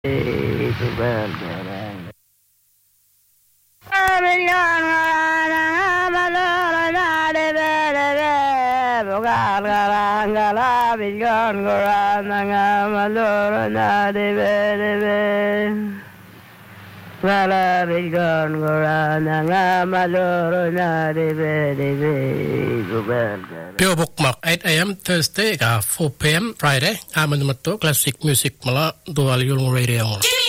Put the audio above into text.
Pure bookmark 8 a.m. Thursday 4 p.m. Friday. I'm on the Classic Music Mala Dual Yung Radio.